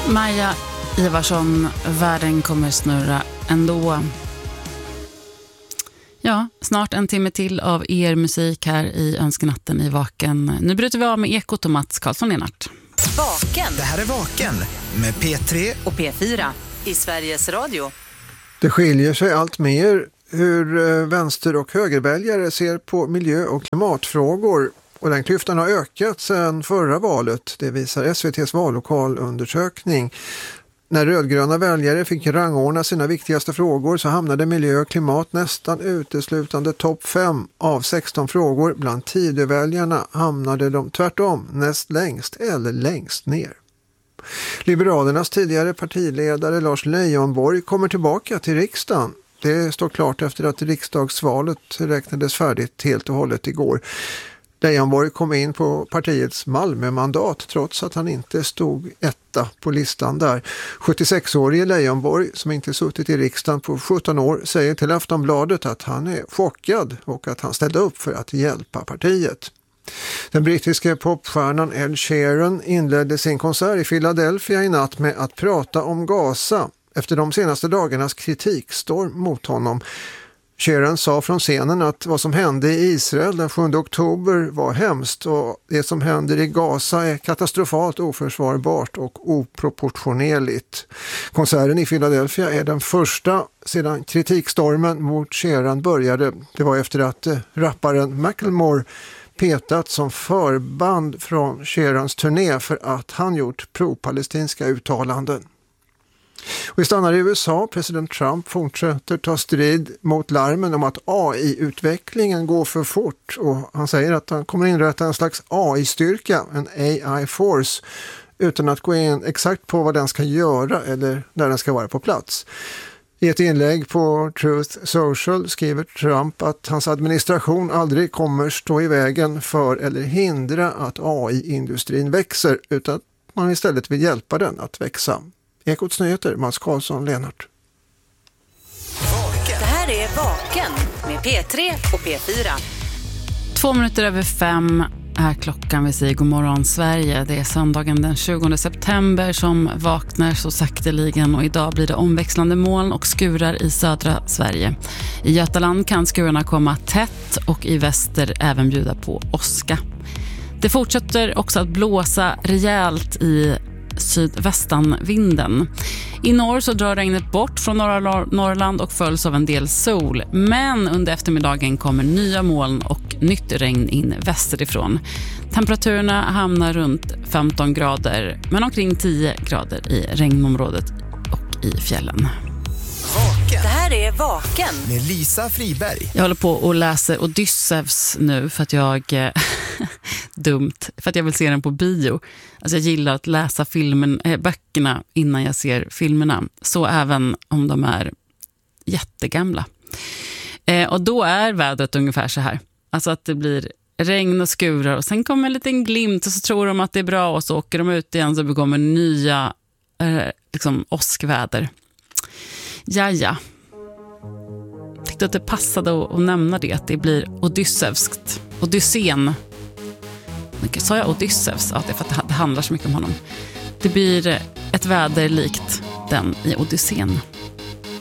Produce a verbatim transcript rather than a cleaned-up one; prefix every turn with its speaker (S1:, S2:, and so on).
S1: Maja Ivarsson, världen kommer snurra ändå. Ja, snart en timme till av er musik här i Önskenatten i Vaken. Nu bryter vi av med Ekot och Mats Karlsson-Lenart.
S2: Vaken.
S3: Det här är Vaken med P tre
S2: och P fyra i Sveriges Radio.
S4: Det skiljer sig allt mer hur vänster- och högerväljare ser på miljö- och klimatfrågor. Och den klyftan har ökat sedan förra valet, det visar S V T:s vallokalundersökning. När rödgröna väljare fick rangordna sina viktigaste frågor så hamnade miljö och klimat nästan uteslutande topp fem av sexton frågor. Bland Tidöväljarna hamnade de tvärtom näst längst eller längst ner. Liberalernas tidigare partiledare Lars Leijonborg kommer tillbaka till riksdagen. Det står klart efter att riksdagsvalet räknades färdigt helt och hållet igår. Leijonborg kom in på partiets Malmö-mandat trots att han inte stod etta på listan där. sjuttiosex-årige Leijonborg, som inte suttit i riksdagen på sjutton år, säger till Aftonbladet att han är chockad och att han ställde upp för att hjälpa partiet. Den brittiska popstjärnan Ed Sheeran inledde sin konsert i Philadelphia i natt med att prata om Gaza efter de senaste dagarnas kritikstorm mot honom. Sheeran sa från scenen att vad som hände i Israel den sjunde oktober var hemskt och det som händer i Gaza är katastrofalt, oförsvarbart och oproportionerligt. Konserten i Philadelphia är den första sedan kritikstormen mot Sheeran började. Det var efter att rapparen Macklemore petat som förband från Sheerans turné för att han gjort pro-palestinska uttalanden. Vi stannar i U S A. President Trump fortsätter ta strid mot larmen om att A I-utvecklingen går för fort och han säger att han kommer inrätta en slags A I-styrka, en A I-force, utan att gå in exakt på vad den ska göra eller när den ska vara på plats. I ett inlägg på Truth Social skriver Trump att hans administration aldrig kommer stå i vägen för eller hindra att A I-industrin växer utan att man istället vill hjälpa den att växa. Ekots nyheter, Mats Karlsson-Lenart.
S2: Det här är Vaken med P tre och P fyra.
S1: Två minuter över fem är klockan. Vi säger god morgon Sverige. Det är söndagen den tjugonde september som vaknar så sakteligen och idag blir det omväxlande moln och skurar i södra Sverige. I Götaland kan skurarna komma tätt och i väster även bjuda på åska. Det fortsätter också att blåsa rejält i sydvästanvinden. I norr så drar regnet bort från norra Norrland och följs av en del sol. Men under eftermiddagen kommer nya moln och nytt regn in västerifrån. Temperaturerna hamnar runt femton grader men omkring tio grader i regnområdet och i fjällen.
S2: Vaken. Det här är Vaken
S3: med Lisa Friberg.
S1: Jag håller på och läser Odysseus nu för att jag dumt, för att jag vill se den på bio. Alltså jag gillar att läsa filmen, äh, böckerna innan jag ser filmerna. Så även om de är jättegamla. Eh, och då är vädret ungefär så här. Alltså att det blir regn och skurar och sen kommer en liten glimt och så tror de att det är bra och så åker de ut igen så kommer nya eh, liksom åskväder. Jaja. Jag tyckte att det passade att, att nämna det, att det blir Odysseuskt. Odysseen. Sa jag Odysseus? Ja, det är för att det handlar så mycket om honom. Det blir ett väder likt den i Odysseen.